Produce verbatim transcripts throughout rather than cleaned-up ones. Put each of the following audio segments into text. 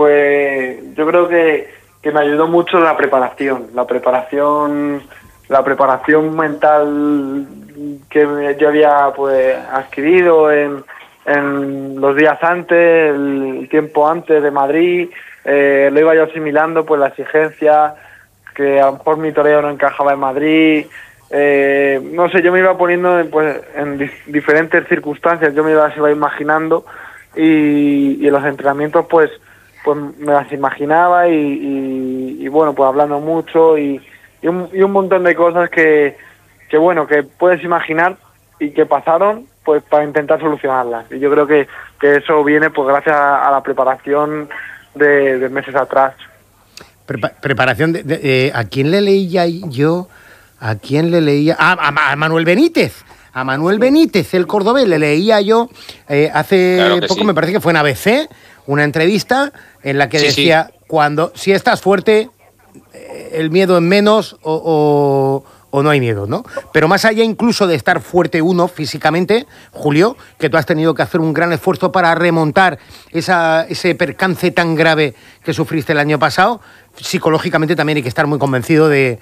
pues yo creo que, que me ayudó mucho la preparación, la preparación, la preparación mental que yo había pues adquirido en, en los días antes, el tiempo antes de Madrid, eh, lo iba yo asimilando, pues la exigencia, que a lo mejor mi toreo no encajaba en Madrid, eh, no sé, yo me iba poniendo pues en di- diferentes circunstancias, yo me las iba imaginando y, y en los entrenamientos pues pues me las imaginaba y, y, y bueno, pues hablando mucho y, y, un, y un montón de cosas que, que bueno, que puedes imaginar y que pasaron pues para intentar solucionarlas. Y yo creo que, que eso viene pues gracias a, a la preparación de, de meses atrás. Prepa- preparación de, de eh, ¿a quién le leía yo? ¿A quién le leía? Ah, a, a Manuel Benítez. A Manuel Benítez, el cordobés, le leía yo eh, hace Claro que poco, sí. me parece que fue en A B C, una entrevista en la que Sí, decía, sí. cuando si estás fuerte, eh, el miedo es menos o, o, o no hay miedo, ¿no? Pero más allá incluso de estar fuerte uno físicamente, Julio, que tú has tenido que hacer un gran esfuerzo para remontar esa, ese percance tan grave que sufriste el año pasado, psicológicamente también hay que estar muy convencido de,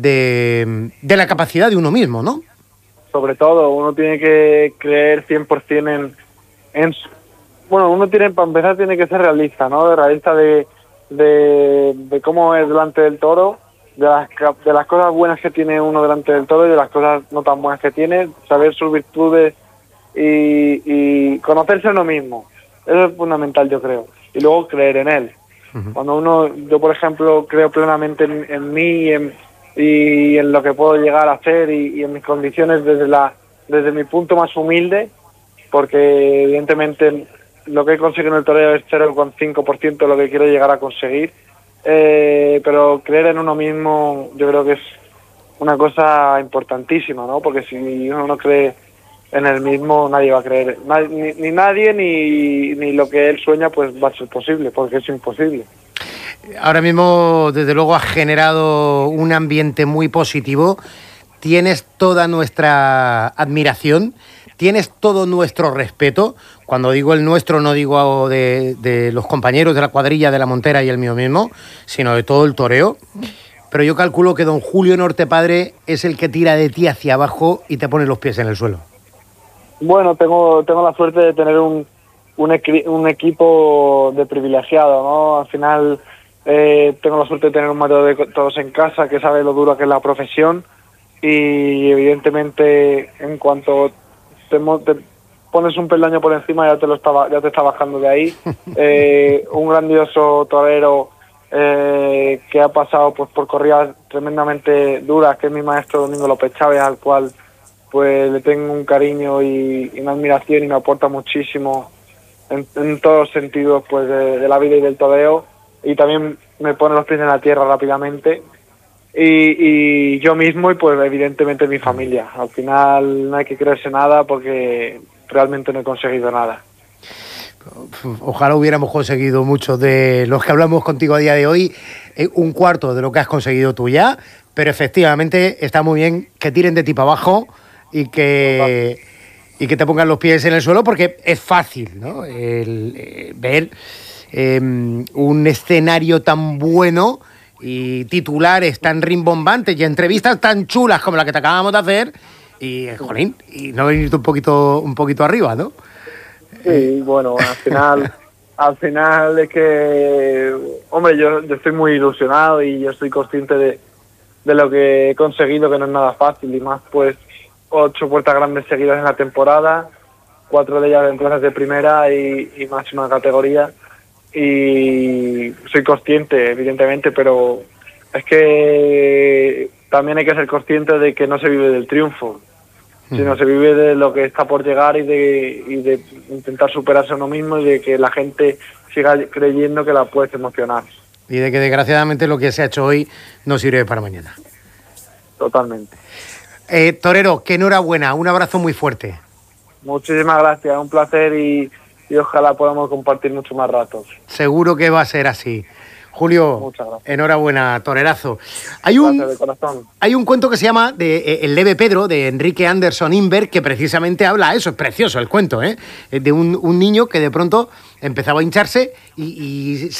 de, de la capacidad de uno mismo, ¿no? Sobre todo, uno tiene que creer cien por ciento en, en... Bueno, uno tiene, para empezar, tiene que ser realista, ¿no? Realista de, de, de cómo es delante del toro, de las, de las cosas buenas que tiene uno delante del toro y de las cosas no tan buenas que tiene, saber sus virtudes y, y conocerse a uno mismo. Eso es fundamental, yo creo. Y luego creer en él. Uh-huh. Cuando uno, yo por ejemplo, creo plenamente en, en mí y en, y en lo que puedo llegar a hacer y, y en mis condiciones desde la desde mi punto más humilde, porque evidentemente lo que he conseguido en el toreo es cero coma cinco por ciento de lo que quiero llegar a conseguir, eh, pero creer en uno mismo yo creo que es una cosa importantísima, ¿no? Porque si uno no cree en él mismo, nadie va a creer, ni, ni nadie ni, ni lo que él sueña pues va a ser posible, porque es imposible. Ahora mismo, desde luego, has generado un ambiente muy positivo. Tienes toda nuestra admiración, tienes todo nuestro respeto. Cuando digo el nuestro, no digo de, de los compañeros de la cuadrilla de la Montera y el mío mismo, sino de todo el toreo. Pero yo calculo que don Julio Nortepadre es el que tira de ti hacia abajo y te pone los pies en el suelo. Bueno, tengo tengo la suerte de tener un, un, equi- un equipo de privilegiado, ¿no? Al final... Eh, tengo la suerte de tener un matador de todos en casa que sabe lo duro que es la profesión y evidentemente en cuanto te, te pones un peldaño por encima ya te lo está, ya te está bajando de ahí. Eh, un grandioso torero eh, que ha pasado pues por corridas tremendamente duras, que es mi maestro Domingo López Chávez, al cual pues le tengo un cariño y, y una admiración y me aporta muchísimo en, en todos los sentidos pues de, de la vida y del toreo. Y también me pone los pies en la tierra rápidamente y, y yo mismo y pues evidentemente mi familia. Al final no hay que creerse nada porque realmente no he conseguido nada. Ojalá hubiéramos conseguido muchos de los que hablamos contigo a día de hoy, eh, un cuarto de lo que has conseguido tú ya, pero efectivamente está muy bien que tiren de ti para abajo y que, y que te pongan los pies en el suelo, porque es fácil, ¿no? El, eh, ver... Eh, un escenario tan bueno y titulares tan rimbombantes y entrevistas tan chulas como la que te acabamos de hacer y, jolín, y no venirte un poquito un poquito arriba, ¿no? Sí, bueno, al final al final es que, hombre, yo, yo estoy muy ilusionado y yo estoy consciente de, de lo que he conseguido, que no es nada fácil, y más pues ocho puertas grandes seguidas en la temporada, cuatro de ellas en plazas de primera y, y máxima categoría. Y soy consciente, evidentemente, pero es que también hay que ser consciente de que no se vive del triunfo, uh-huh. sino se vive de lo que está por llegar y de, y de intentar superarse a uno mismo y de que la gente siga creyendo que la puedes emocionar. Y de que desgraciadamente lo que se ha hecho hoy no sirve para mañana. Totalmente. Eh, Torero, que enhorabuena, un abrazo muy fuerte. Muchísimas gracias, un placer y... y ojalá podamos compartir mucho más ratos. Seguro que va a ser así. Julio, enhorabuena, torerazo. Hay un, de corazón. Hay un cuento que se llama de, eh, El leve Pedro, de Enrique Anderson Inver, que precisamente habla, eso es precioso el cuento, ¿eh? de un, un niño que de pronto empezaba a hincharse y, y